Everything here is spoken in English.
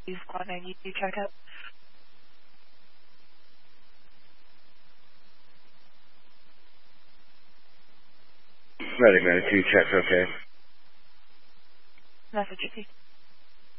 Squad 92 checkup. Medic 92, check, okay. Message received.